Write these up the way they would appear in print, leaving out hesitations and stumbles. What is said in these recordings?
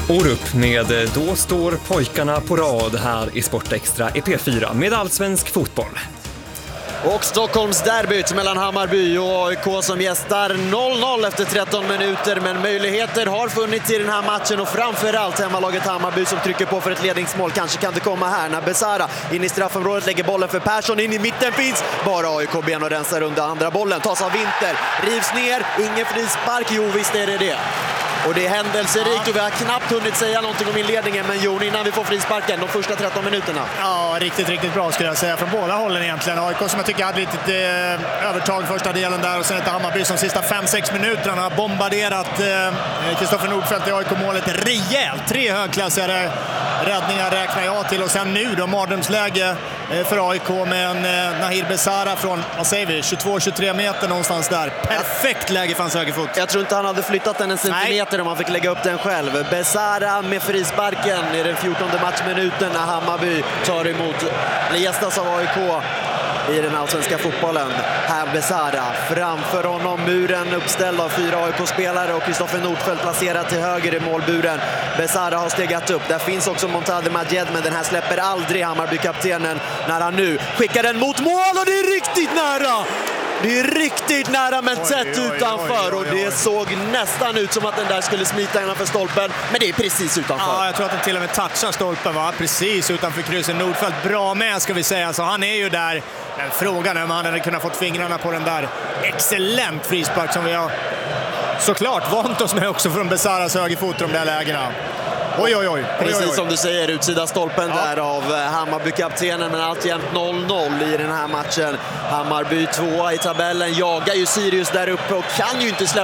År upp med Då står pojkarna på rad här i Sportextra i P4 med allsvensk fotboll. Och Stockholms derbyt mellan Hammarby och AIK som gästar 0-0 efter 13 minuter. Men möjligheter har funnits i den här matchen och framförallt hemmalaget Hammarby som trycker på för ett ledningsmål. Kanske kan det komma här när Besara in i straffområdet lägger bollen för Persson. In i mitten finns bara AIK-ben och rensar under andra bollen. Tas av Winter, rivs ner, ingen frispark. Jo, visst är det. Och det är händelserikt och vi har knappt hunnit säga någonting om inledningen. Men Jon, innan vi får frisparken, de första 13 minuterna. Ja, riktigt bra skulle jag säga från båda hållen egentligen. AIK som jag tycker hade lite övertag första delen där. Och sen ett Hammarby som sista 5-6 minuterna har bombarderat Kristoffer Nordfeldt i AIK-målet rejält. 3 högklassiga räddningar räknar jag till. Och sen nu då mardrömsläge för AIK med en Nahir Besara från, vad säger vi, 22-23 meter någonstans där. Perfekt läge för hans högerfot. Jag tror inte han hade flyttat den en centimeter om han fick lägga upp den själv. Besara med frisparken i den 14:e matchminuten när Hammarby tar emot, eller gästas av AIK i den allsvenska fotbollen. Här Besara, framför honom muren uppställd av 4 AIK-spelare och Kristoffer Nordfeldt placerad till höger i målburen. Besara har stegat upp. Där finns också Montade Majed, men den här släpper aldrig Hammarby-kaptenen när han nu skickar den mot mål och det är riktigt nära! Det är riktigt nära men tätt utanför och det såg nästan ut som att den där skulle smita innanför stolpen, men det är precis utanför. Ja, jag tror att den till och med touchar stolpen, va? Precis utanför krysset. Nordfeldt bra med, ska vi säga, så han är ju där. Men frågan är om han hade kunnat fått fingrarna på den där excellent frispark som vi har såklart vant oss med också från Besaras högerfot i de där lägena. Oj. Precis som du säger, utsida stolpen där av Hammarby-kaptenen, men alltjämt 0-0 i den här matchen. Hammarby 2 i tabellen, jagar ju Sirius där uppe och kan ju inte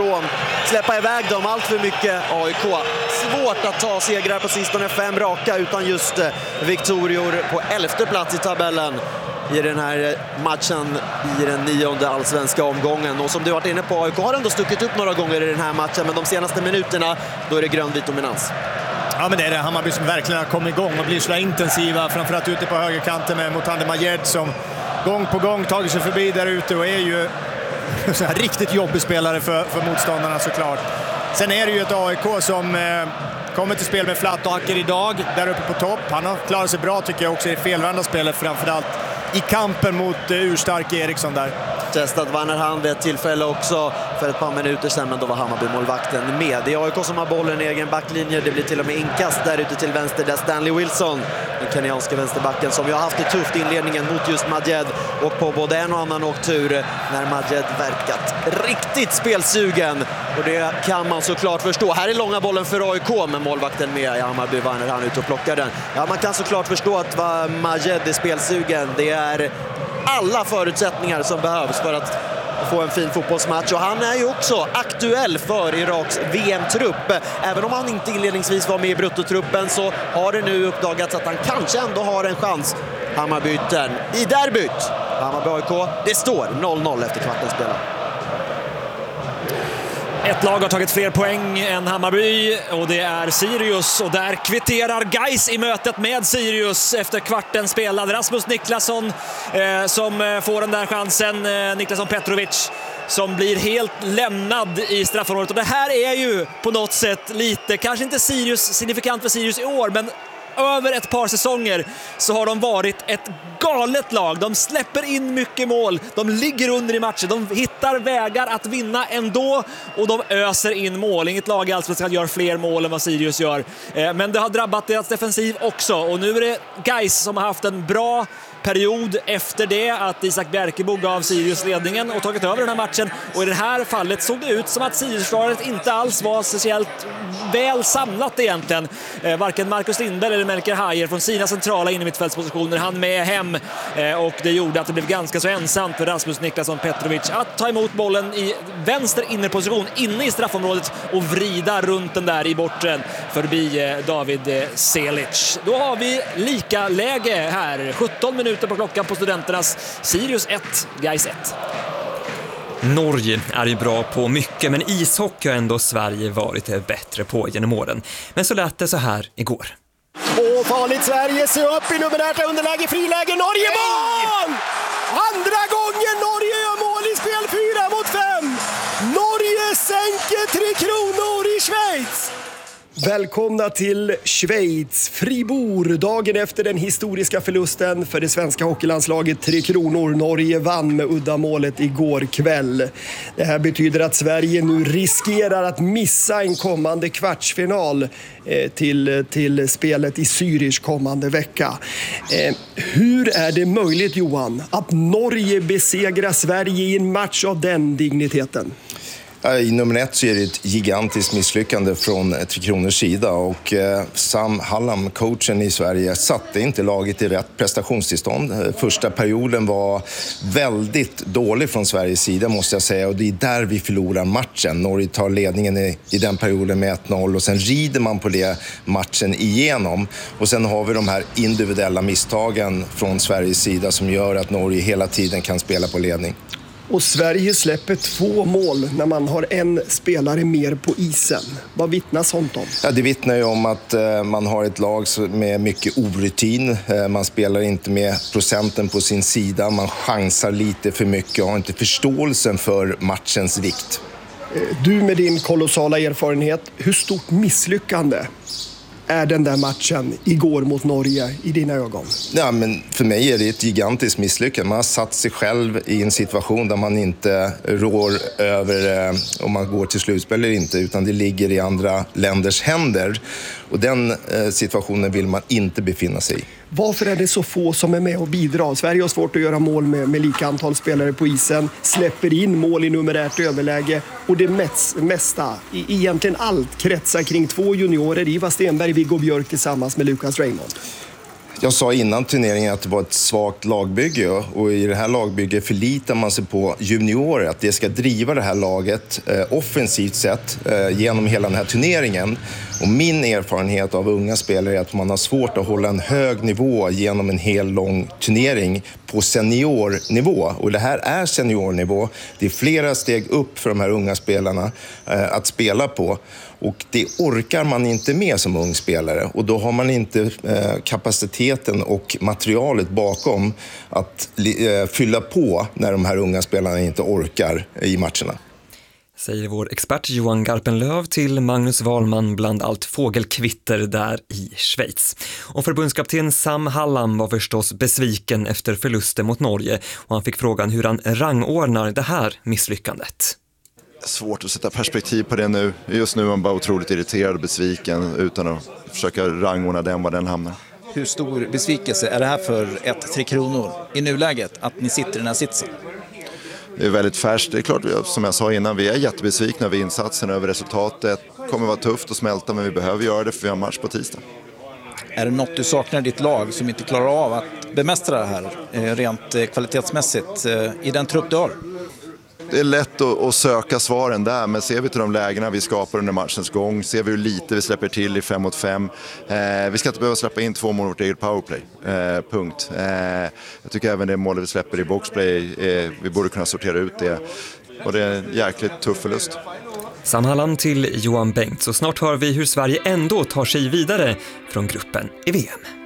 släppa iväg dem allt för mycket. AIK, svårt att ta segrar på sistone, 5 raka utan just Victorior på 11:e plats i tabellen i den här matchen i den 9:e allsvenska omgången. Och som du varit inne på, AIK har ändå stuckit upp några gånger i den här matchen, men de senaste minuterna då är det grönvit dominans. Ja, men det är det Hammarby som verkligen har kommit igång och blir så intensiva, framförallt ute på högerkanten med Montade Majed som gång på gång tagit sig förbi där ute och är ju så här riktigt jobbig spelare för motståndarna såklart. Sen är det ju ett AIK som kommer till spel med Flatt och Acker idag där uppe på topp. Han har klarat sig bra tycker jag också i felvända spelet, framförallt i kampen mot urstark Eriksson där. Testat Vanner han vid ett tillfälle också för ett par minuter sedan, men då var Hammarby-målvakten med. Det är AIK som har bollen i egen backlinje. Det blir till och med inkast där ute till vänster där Stanley Wilson, den kenyanska vänsterbacken, som ju har haft det tufft i inledningen mot just Majed och på både en och annan åktur när Majed verkat riktigt spelsugen. Och det kan man såklart förstå. Här är långa bollen för AIK med målvakten med i Hammarby. Vanner han ut och plockar den. Ja, man kan såklart förstå att Majed är spelsugen. Det är alla förutsättningar som behövs för att få en fin fotbollsmatch, och han är ju också aktuell för Iraks VM-trupp. Även om han inte inledningsvis var med i bruttotruppen så har det nu uppdagats att han kanske ändå har en chans. Hammarbyten i derbyt. Hammarby-AIK, det står 0-0 efter kvarten spelad. Ett lag har tagit fler poäng än Hammarby och det är Sirius, och där kvitterar Gais i mötet med Sirius efter kvarten spelad. Rasmus Niklasson som får den där chansen, Niklasson Petrovic som blir helt lämnad i straffområdet. Och det här är ju på något sätt lite, kanske inte signifikant för Sirius i år, men över ett par säsonger så har de varit ett galet lag. De släpper in mycket mål, de ligger under i matcher, de hittar vägar att vinna ändå och de öser in mål. Inget lag i Allsvenskan gör fler mål än vad Sirius gör. Men det har drabbat deras defensiv också, och nu är det Gais som har haft en bra period efter det att Isak Bjerkebo gav Sirius ledningen och tagit över den här matchen. Och i det här fallet såg det ut som att Sirius-försvaret inte alls var speciellt väl samlat egentligen. Varken Marcus Lindberg eller Melker Hajer från sina centrala innermittfältspositioner hann med hem, och det gjorde att det blev ganska så ensamt för Rasmus Niklasson Petrovic att ta emot bollen i vänster innerposition inne i straffområdet och vrida runt den där i bortre förbi David Selic. Då har vi lika läge här. 17 minuter på klockan på Studenternas. Sirius 1, Gais 1. Norge är ju bra på mycket, men ishockey har ändå Sverige varit bättre på genom åren. Men så lät det så här igår. Farligt Sverige, se upp i numerärt underläge, friläge, Norge mål! Andra gången Norge gör mål i spel, 4-5. Norge sänker 3 Kronor i Schweiz. Välkomna till Schweiz, Fribourg, dagen efter den historiska förlusten för det svenska hockeylandslaget 3 Kronor. Norge vann med uddamålet igår kväll. Det här betyder att Sverige nu riskerar att missa en kommande kvartsfinal till spelet i Zürich kommande vecka. Hur är det möjligt, Johan, att Norge besegrar Sverige i en match av den digniteten? I nummer 1 så är det ett gigantiskt misslyckande från 3 Kronors sida och Sam Hallam, coachen i Sverige, satte inte laget i rätt prestationstillstånd. Första perioden var väldigt dålig från Sveriges sida, måste jag säga, och det är där vi förlorar matchen. Norge tar ledningen i den perioden med 1-0 och sen rider man på det matchen igenom. Och sen har vi de här individuella misstagen från Sveriges sida som gör att Norge hela tiden kan spela på ledning. Och Sverige släpper 2 mål när man har en spelare mer på isen. Vad vittnar sånt om? Ja, det vittnar ju om att man har ett lag med mycket orutin. Man spelar inte med procenten på sin sida. Man chansar lite för mycket och har inte förståelsen för matchens vikt. Du med din kolossala erfarenhet, hur stort misslyckande är den där matchen igår mot Norge i dina ögon? Ja, men för mig är det ett gigantiskt misslyckande. Man har satt sig själv i en situation där man inte rår över om man går till slutspel eller inte, utan det ligger i andra länders händer. Och den situationen vill man inte befinna sig i. Varför är det så få som är med och bidrar? Sverige har svårt att göra mål med lika antal spelare på isen, släpper in mål i numerärt överläge och det mesta, egentligen allt, kretsar kring 2 juniorer, Ivar Stenberg, Viggo Björk tillsammans med Lucas Raymond. Jag sa innan turneringen att det var ett svagt lagbygge och i det här lagbygget förlitar man sig på juniorer, att det ska driva det här laget offensivt sett genom hela den här turneringen. Och min erfarenhet av unga spelare är att man har svårt att hålla en hög nivå genom en hel lång turnering på seniornivå. Och det här är seniornivå. Det är flera steg upp för de här unga spelarna att spela på. Och det orkar man inte med som ung spelare. Och då har man inte kapaciteten och materialet bakom att fylla på när de här unga spelarna inte orkar i matcherna. Säger vår expert Johan Garpenlöv till Magnus Wahlman bland allt fågelkvitter där i Schweiz. Och förbundskapten Sam Hallam var förstås besviken efter förlusten mot Norge och han fick frågan hur han rangordnar det här misslyckandet. Svårt att sätta perspektiv på det nu. Just nu är man bara otroligt irriterad och besviken utan att försöka rangordna den var den hamnar. Hur stor besvikelse är det här för ett 3 Kronor i nuläget att ni sitter i den här sitsen? Det är väldigt färskt. Det är klart, som jag sa innan, vi är jättebesvikna över insatsen, över resultatet. Det kommer vara tufft att smälta, men vi behöver göra det för vi har match på tisdag. Är det något du saknar i ditt lag som inte klarar av att bemästra det här rent kvalitetsmässigt i den trupp du har? Det är lätt att söka svaren där, men ser vi till de lägena vi skapar under matchens gång, ser vi hur lite vi släpper till i 5 mot 5. Vi ska inte behöva släppa in 2 mål mot eget powerplay. Punkt. Jag tycker även det målet vi släpper i boxplay, vi borde kunna sortera ut det. Och det är en jäkligt tuff förlust. Sam Hallam till Johan Bengt, så snart hör vi hur Sverige ändå tar sig vidare från gruppen i VM.